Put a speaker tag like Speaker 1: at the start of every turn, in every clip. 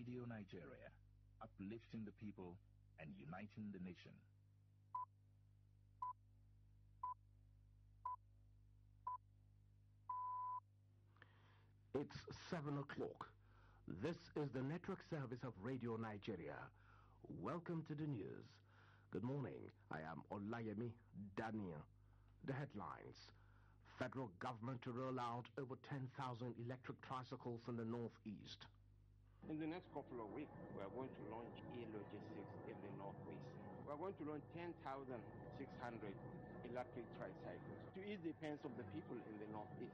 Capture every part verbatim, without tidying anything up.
Speaker 1: Radio Nigeria, uplifting the people and uniting the nation.
Speaker 2: It's seven o'clock. This is the network service of Radio Nigeria. Welcome to the news. Good morning. I am Olayemi Daniel. The headlines. Federal government to roll out over ten thousand electric tricycles in the northeast.
Speaker 3: In the next couple of weeks, we are going to launch e-logistics in the northwest. We are going to launch ten thousand six hundred electric tricycles to ease the pains of the people in the northeast.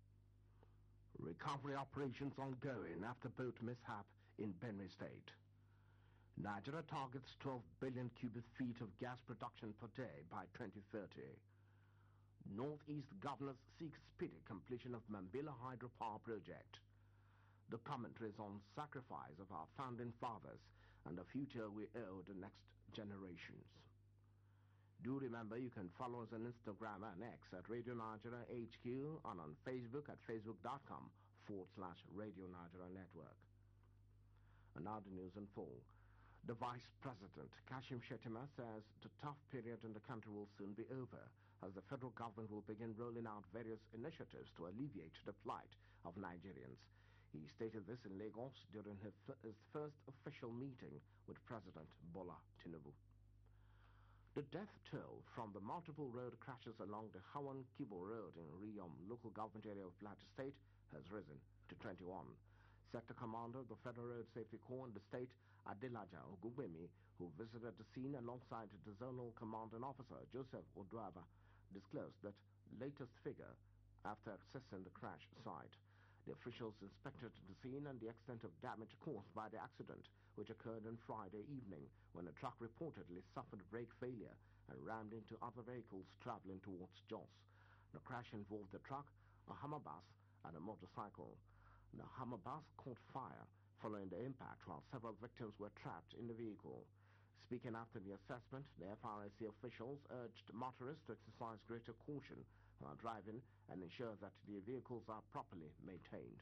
Speaker 2: Recovery operations ongoing after boat mishap in Benue State. Nigeria targets twelve billion cubic feet of gas production per day by twenty thirty. Northeast governors seek speedy completion of Mambila hydropower project. The commentaries on sacrifice of our founding fathers and the future we owe the next generations. Do remember you can follow us on Instagram and X at Radio Nigeria H Q and on Facebook at facebook.com forward slash Radio Nigeria Network. And now the news in full. The Vice President, Kashim Shettima, says the tough period in the country will soon be over as the federal government will begin rolling out various initiatives to alleviate the plight of Nigerians. He stated this in Lagos during his, his first official meeting with President Bola Tinubu. The death toll from the multiple road crashes along the Hawan Kibo Road in Riyom, local government area of Plateau State, has risen to twenty-one. Sector Commander of the Federal Road Safety Corps in the state, Adelaja Ogubemi, who visited the scene alongside the Zonal Commanding Officer, Joseph Oduava, disclosed that latest figure after accessing the crash site. The officials inspected the scene and the extent of damage caused by the accident, which occurred on Friday evening when a truck reportedly suffered brake failure and rammed into other vehicles traveling towards Jos. The crash involved a truck, a Hummer bus, and a motorcycle. The Hummer bus caught fire following the impact, while several victims were trapped in the vehicle. Speaking after the assessment, the F R S C officials urged motorists to exercise greater caution while driving and ensure that the vehicles are properly maintained.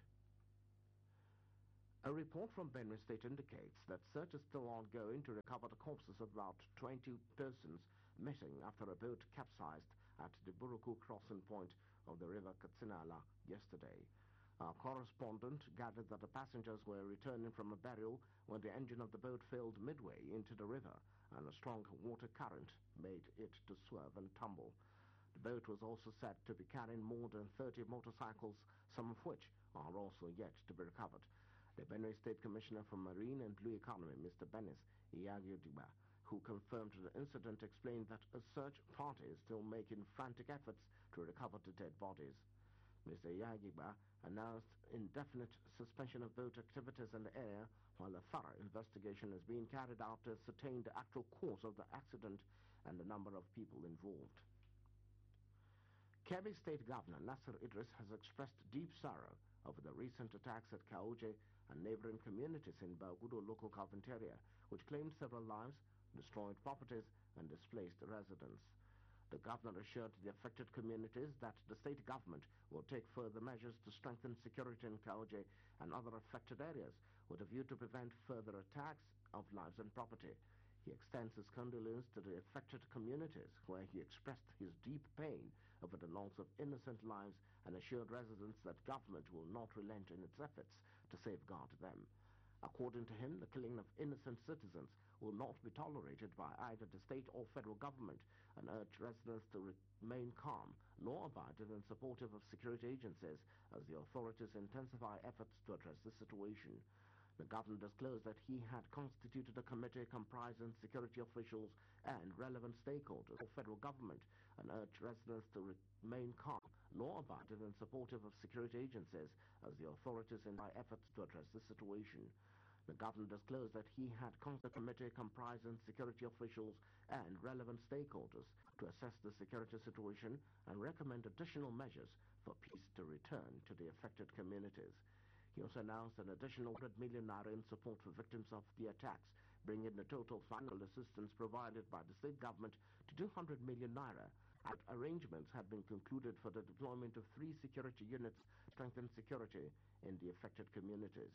Speaker 2: A report from Benue State indicates that search is still ongoing to recover the corpses of about twenty persons missing after a boat capsized at the Buruku crossing point of the river Katsinala yesterday. Our correspondent gathered that the passengers were returning from a burial when the engine of the boat failed midway into the river and a strong water current made it to swerve and tumble. The boat was also said to be carrying more than thirty motorcycles, some of which are also yet to be recovered. The Benue State Commissioner for Marine and Blue Economy, Mister Benis Iyagidiba, who confirmed the incident, explained that a search party is still making frantic efforts to recover the dead bodies. Mister Yagiba announced indefinite suspension of boat activities in the area while a thorough investigation is being carried out to ascertain the actual cause of the accident and the number of people involved. Kebbi State Governor Nasir Idris has expressed deep sorrow over the recent attacks at Kaoje and neighboring communities in Bagudo local government area, which claimed several lives, destroyed properties, and displaced residents. The governor assured the affected communities that the state government will take further measures to strengthen security in Kaoje and other affected areas with a view to prevent further attacks of lives and property. He extends his condolence to the affected communities, where he expressed his deep pain over the loss of innocent lives and assured residents that government will not relent in its efforts to safeguard them. According to him, the killing of innocent citizens will not be tolerated by either the state or federal government, and urged residents to remain calm, law-abiding and supportive of security agencies as the authorities intensify efforts to address the situation. The governor disclosed that he had constituted a committee comprising security officials and relevant stakeholders of federal government and urged residents to remain calm, law-abiding and supportive of security agencies as the authorities intensify efforts to address the situation. The governor disclosed that he had constituted a committee comprising security officials and relevant stakeholders to assess the security situation and recommend additional measures for peace to return to the affected communities. He also announced an additional one hundred million naira in support for victims of the attacks, bringing the total financial assistance provided by the state government to two hundred million naira. And arrangements had been concluded for the deployment of three security units to strengthen security in the affected communities.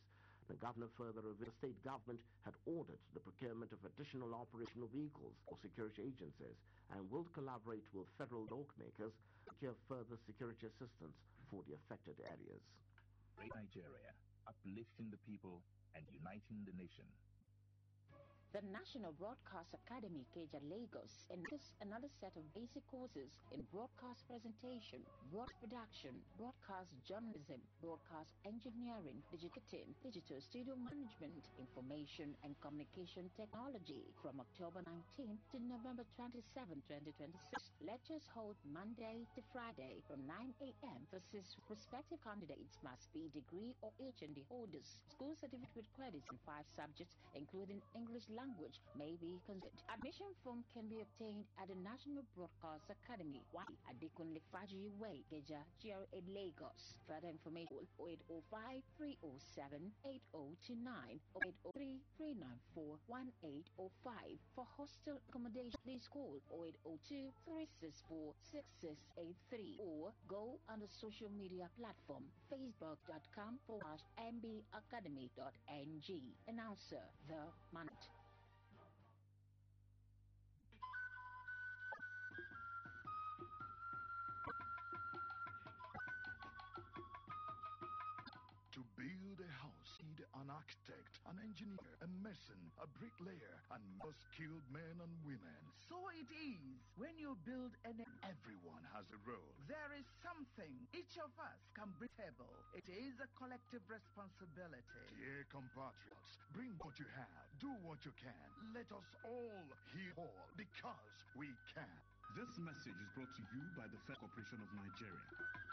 Speaker 2: The governor further revealed the state government had ordered the procurement of additional operational vehicles for security agencies and will collaborate with federal lawmakers to secure further security assistance for the affected areas.
Speaker 1: Great Nigeria, uplifting the people and uniting the nation.
Speaker 4: The National Broadcast Academy, Ikeja, Lagos, enlists another set of basic courses in broadcast presentation, broadcast production, broadcast journalism, broadcast engineering, digital, digital studio management, information and communication technology from October nineteenth to November twenty-seventh, twenty twenty-six. Lectures hold Monday to Friday from nine a m Versus prospective candidates must be degree or H N D holders. School certificate with credits in five subjects, including English language, may be considered. Admission form can be obtained at the National Broadcast Academy, one Adekunle Faji Way, Ikeja, G R A, Lagos. Further information: oh eight oh five, three oh seven, eight oh two nine, oh eight oh three, three nine four, one eight oh five. For hostel accommodation, please call oh eight oh two, three six four, six six eight three or go on the social media platform facebook.com forward slash mbacademy.ng. Announcer, The Manat.
Speaker 5: To build a house, need an architect, an engineer, a mason, a bricklayer, and more skilled men and women.
Speaker 6: So it is when you build an...
Speaker 5: Everyone has a role.
Speaker 6: There is something each of us can bring to the table. It is a collective responsibility.
Speaker 5: Dear compatriots, bring what you have, do what you can. Let us all heal all, because we can.
Speaker 7: This message is brought to you by the Federal Corporation of Nigeria.